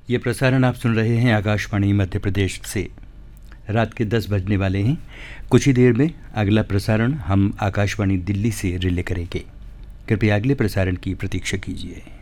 ये प्रसारण आप सुन रहे हैं आकाशवाणी मध्य प्रदेश से। रात के 10 बजने वाले हैं। कुछ ही देर में अगला प्रसारण हम आकाशवाणी दिल्ली से रिले करेंगे। कृपया अगले प्रसारण की प्रतीक्षा कीजिए।